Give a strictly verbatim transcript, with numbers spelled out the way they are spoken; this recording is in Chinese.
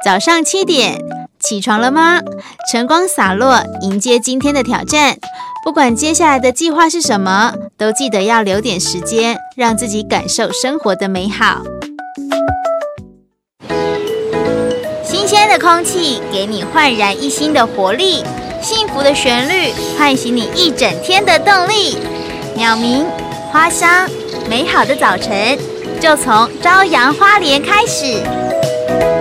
早上七点，起床了吗？晨光洒落，迎接今天的挑战。不管接下来的计划是什么，都记得要留点时间，让自己感受生活的美好。新鲜的空气给你焕然一新的活力，幸福的旋律唤醒你一整天的动力。鸟鸣、花香，美好的早晨就从朝阳花莲开始。